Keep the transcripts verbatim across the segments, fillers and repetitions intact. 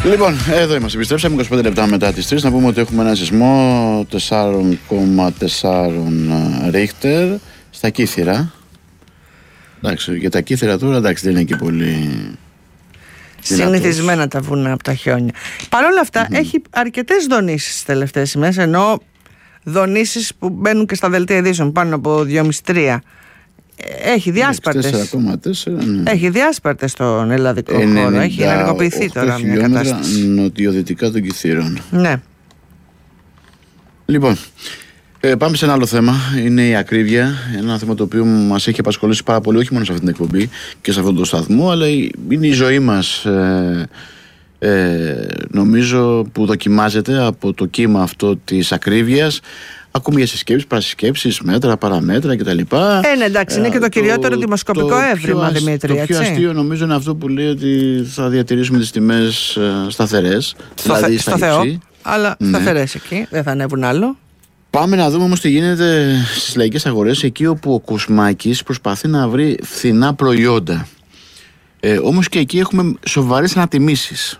Λοιπόν, εδώ είμαστε. Επιστρέψαμε είκοσι πέντε λεπτά μετά τις τρεις. Να πούμε ότι έχουμε ένα σεισμό τέσσερα κόμμα τέσσερα Ρίχτερ στα Κύθυρα. Εντάξει, για τα Κύθυρα τώρα εντάξει, δεν είναι και πολύ συνηθισμένα τα βουνά από τα χιόνια. Παρ' όλα αυτά mm-hmm. έχει αρκετές δονήσεις τις τελευταίες ημέρες, ενώ δονήσεις που μπαίνουν και στα δελτία ειδήσεων πάνω από δυόμισι τρία. Έχει διάσπαρτες. τέσσερα κόμμα τέσσερα, ναι. Έχει διάσπαρτες στον ελλαδικό χώρο. Έχει ενεργοποιηθεί τώρα μια κατάσταση. Νοτιοδυτικά των Κυθύρων. Ναι. Λοιπόν, ε, πάμε σε ένα άλλο θέμα. Είναι η ακρίβεια. Ένα θέμα το οποίο μας έχει απασχολήσει πάρα πολύ, όχι μόνο σε αυτή την εκπομπή και σε αυτόν τον σταθμό, αλλά είναι η ζωή μας. Ε, ε, νομίζω που δοκιμάζεται από το κύμα αυτό της ακρίβειας. Ακούμε για συσκέψεις, παρασυσκέψεις, μέτρα, παραμέτρα κτλ. Ε, ναι, εντάξει, είναι και το κυριότερο το, δημοσκοπικό το έβριμα, πιο, Δημήτρη. Το πιο έτσι? αστείο νομίζω είναι αυτό που λέει ότι θα διατηρήσουμε τις τιμές ε, σταθερές. Στο, δηλαδή στο Θεό, αλλά ναι. σταθερές εκεί, δεν θα ανέβουν άλλο. Πάμε να δούμε όμως τι γίνεται στις λαϊκές αγορές, εκεί όπου ο Κοσμάκης προσπαθεί να βρει φθηνά προϊόντα. Ε, όμως και εκεί έχουμε σοβαρές ανατιμήσεις.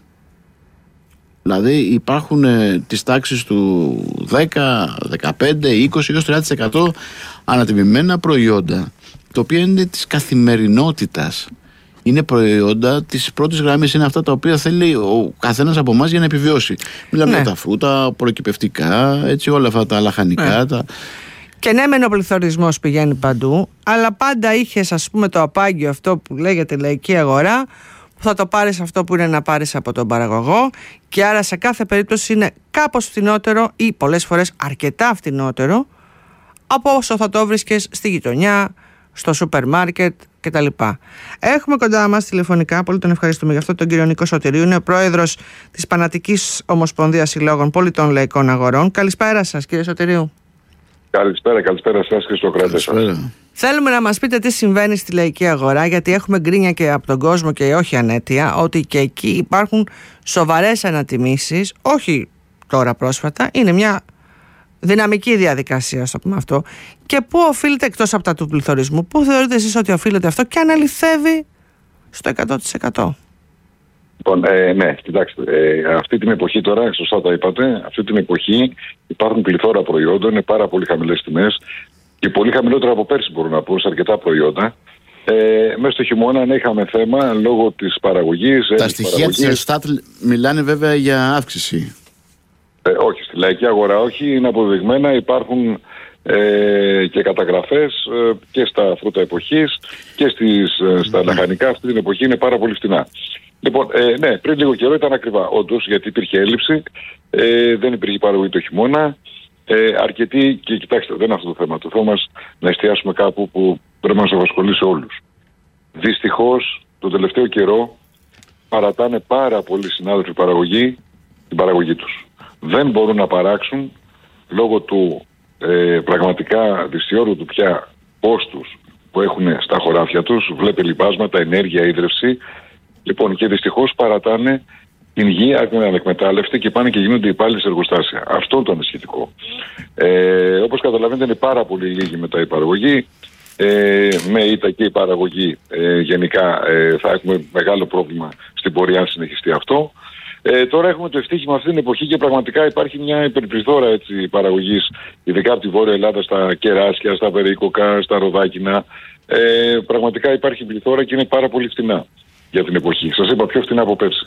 Δηλαδή υπάρχουν ε, τις τάξεις του δέκα, δεκαπέντε, είκοσι έως τριάντα τοις εκατό ανατιμημένα προϊόντα, τα οποία είναι της καθημερινότητας. Είναι προϊόντα της πρώτης γραμμής, είναι αυτά τα οποία θέλει ο καθένας από εμάς για να επιβιώσει. Μιλάμε ναι. για τα φρούτα, προκυπευτικά, έτσι, όλα αυτά τα λαχανικά. Ναι. Τα... Και ναι, μεν ο πληθωρισμός πηγαίνει παντού, αλλά πάντα είχες, ας πούμε, το απάγγιο αυτό που λέγεται λαϊκή αγορά, που θα το πάρεις αυτό που είναι να πάρεις από τον παραγωγό, και άρα σε κάθε περίπτωση είναι κάπως φτηνότερο ή πολλές φορές αρκετά φτηνότερο από όσο θα το βρίσκες στη γειτονιά, στο σούπερ μάρκετ κτλ. Έχουμε κοντά μας τηλεφωνικά, πολύ τον ευχαριστούμε γι' αυτό, τον κύριο Νίκο Σωτηρίου. Είναι ο πρόεδρος της Πανατικής Ομοσπονδίας Συλλόγων Πολιτών Λαϊκών Αγορών. Καλησπέρα σας, κύριε Σωτηρίου. Καλησπέρα, καλησπέρα σας και στο κράτος σας. Θέλουμε να μας πείτε τι συμβαίνει στη λαϊκή αγορά, γιατί έχουμε γκρίνια και από τον κόσμο και όχι ανέτεια ότι και εκεί υπάρχουν σοβαρές ανατιμήσεις, όχι τώρα πρόσφατα, είναι μια δυναμική διαδικασία, στο πούμε αυτό. Και πού οφείλεται, εκτός από τα του πληθωρισμού, πού θεωρείτε εσείς ότι οφείλεται αυτό και αν αληθεύει στο εκατό τοις εκατό? Λοιπόν, ε, ναι, κοιτάξτε, ε, αυτή την εποχή τώρα, σωστά τα είπατε, αυτή την εποχή υπάρχουν πληθώρα προϊόντων, είναι πάρα πολύ χαμηλές τιμές και πολύ χαμηλότερα από πέρσι, μπορώ να πω, σε αρκετά προϊόντα. Ε, μέσα στο χειμώνα, ναι, είχαμε θέμα λόγω της παραγωγής. Τα στοιχεία της Ελστάτ μιλάνε βέβαια για αύξηση. Ε, όχι, στη λαϊκή αγορά όχι, είναι αποδεδειγμένα, υπάρχουν ε, και καταγραφές ε, και στα φρούτα εποχής και στις, ε, στα mm. λαχανικά αυτή την εποχή είναι πάρα πολύ φτηνά. Λοιπόν, ε, ναι, πριν λίγο καιρό ήταν ακριβά, όντως, γιατί υπήρχε έλλειψη, ε, δεν υπήρχε παραγωγή το χειμώνα, ε, αρκετοί, και κοιτάξτε, δεν είναι αυτό το θέμα, το θέμα μας να εστιάσουμε κάπου που πρέπει να μας απασχολήσει όλους. Δυστυχώς, τον τελευταίο καιρό παρατάνε πάρα πολλοί συνάδελφοι παραγωγή την παραγωγή τους. Δεν μπορούν να παράξουν λόγω του ε, πραγματικά δυσιόρροτου πια κόστους που έχουν στα χωράφια τους, βλέπει λιπάσματα, ενέργεια, ίδρυυση. Λοιπόν, και δυστυχώς παρατάνε την γη ανεκμετάλλευτη και πάνε και γίνονται υπάλληλοι σε εργοστάσια. Αυτό είναι το ανησυχητικό. Ε, όπως καταλαβαίνετε, είναι πάρα πολύ λίγη μετά η παραγωγή. Ε, με ήττα και η παραγωγή ε, γενικά ε, θα έχουμε μεγάλο πρόβλημα στην πορεία αν συνεχιστεί αυτό. Ε, τώρα έχουμε το ευτύχημα αυτή την εποχή και πραγματικά υπάρχει μια υπερπληθώρα έτσι, παραγωγής, ειδικά από τη Βόρεια Ελλάδα, στα κεράσια, στα περίκοκα, στα ροδάκινα. Ε, πραγματικά υπάρχει πληθώρα και είναι πάρα πολύ φτηνά για την εποχή. Σας είπα, πιο φτηνά από πέρσι.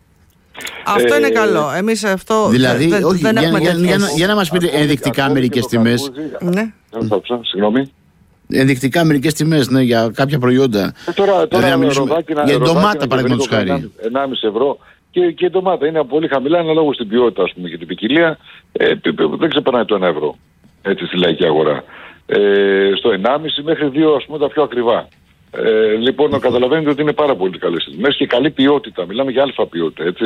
Αυτό ε, είναι καλό. Εμείς αυτό δηλαδή, δεν, όχι, δεν για, έχουμε για, τέτοιες. για, για να μας πείτε ενδεικτικά μερικές τιμές. Ναι. Συγγνώμη. Ενδεικτικά μερικές τιμές, ναι, για κάποια προϊόντα. Ε, τώρα, τώρα δηλαδή, ροδάκινα, για ντομάτα, παραδείγματος χάρη. ενάμιση ευρώ. Και, και η ντομάτα είναι πολύ χαμηλά, αναλόγω στην ποιότητα, ας πούμε, και την ποικιλία. Ε, δεν ξεπερνάει το ένα ευρώ. Έτσι στη λαϊκή αγορά. Ε, στο ενάμιση μέχρι δύο, ας πούμε, τα πιο ακριβά. Ε, λοιπόν, καταλαβαίνετε ότι είναι πάρα πολύ καλές τιμές και καλή ποιότητα. Μιλάμε για αλφα ποιότητα, έτσι.